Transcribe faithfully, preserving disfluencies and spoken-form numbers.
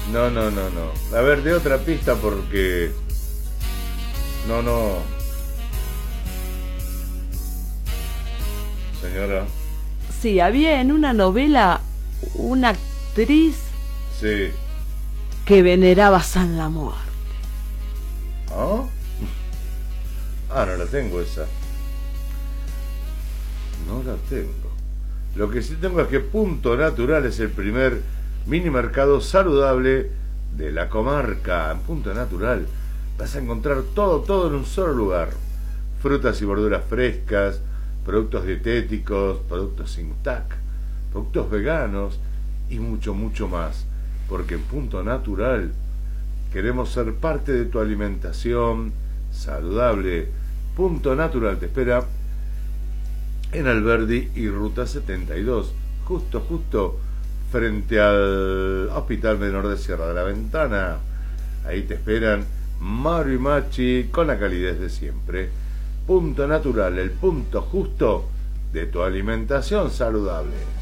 No, no, no, no. A ver, de otra pista porque... No, no. Señora. Sí, había en una novela una actriz Sí. que veneraba a San la Muerte. ¿Ah? Ah, no la tengo esa. No la tengo. Lo que sí tengo es que Punto Natural es el primer mini mercado saludable de la comarca. En Punto Natural vas a encontrar todo, todo en un solo lugar. Frutas y verduras frescas, productos dietéticos, productos sin T A C, productos veganos y mucho, mucho más. Porque en Punto Natural queremos ser parte de tu alimentación saludable. Punto Natural te espera en Alberdi y Ruta setenta y dos, justo, justo frente al Hospital Menor de Sierra de la Ventana. Ahí te esperan Mario y Machi con la calidez de siempre. Punto Natural, el punto justo de tu alimentación saludable.